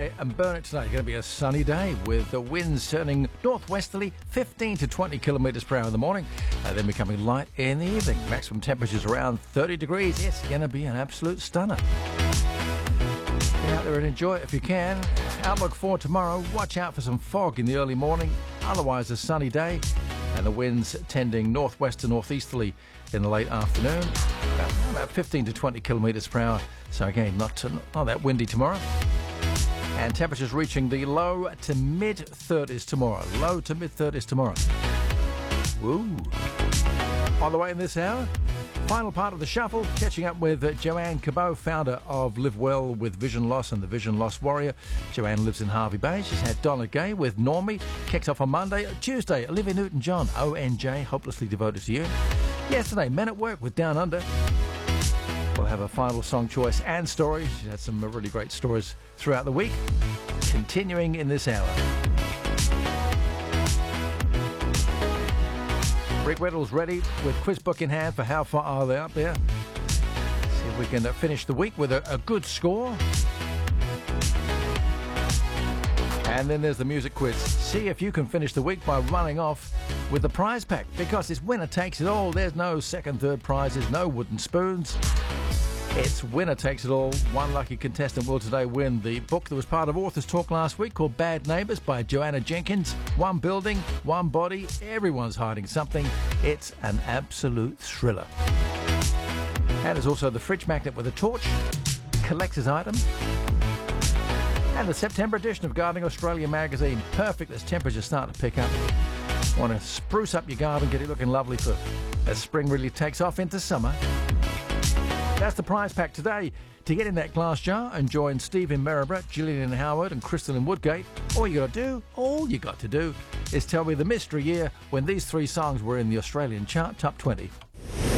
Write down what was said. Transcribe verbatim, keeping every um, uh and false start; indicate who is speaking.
Speaker 1: it and burn it tonight. It's going to be a sunny day with the winds turning northwesterly, fifteen to twenty kilometres per hour in the morning, and then becoming light in the evening. Maximum temperatures around thirty degrees. It's going to be an absolute stunner. Get out there and enjoy it if you can. Outlook for tomorrow, watch out for some fog in the early morning, otherwise a sunny day, and the winds tending northwest to northeasterly in the late afternoon, about, about fifteen to twenty kilometres per hour. So again, not, to, not that windy tomorrow. And temperatures reaching the low to mid-thirties tomorrow. Low to mid-thirties tomorrow. Woo. On the way in this hour, final part of the shuffle, catching up with uh, Joanne Cabot, founder of Live Well with Vision Loss and the Vision Loss Warrior. Joanne lives in Hervey Bay. She's had Donna Gay with Normie, kicked off on Monday. Tuesday, Olivia Newton-John, O N J, Hopelessly Devoted to You. Yesterday, Men at Work with Down Under. We'll have a final song choice and story. She's had some really great stories throughout the week. Continuing in this hour. Rick Weddle's ready with quiz book in hand for How Far Are They Up There? See if we can uh, finish the week with a, a good score. And then there's the music quiz. See if you can finish the week by running off with the prize pack, because it's winner takes it all. There's no second, third prizes, no wooden spoons. It's winner takes it all. One lucky contestant will today win the book that was part of Authors Talk last week called Bad Neighbours by Joanna Jenkins. One building, one body, everyone's hiding something. It's an absolute thriller. And there's also the fridge magnet with a torch, collector's item, and the September edition of Gardening Australia magazine. Perfect as temperatures start to pick up. Want to spruce up your garden, get it looking lovely for as spring really takes off into summer. That's the prize pack today. To get in that glass jar and join Steve in Maryborough, Gillian in Howard and Crystal in Woodgate, all you got to do, all you got to do is tell me the mystery year when these three songs were in the Australian chart top twenty.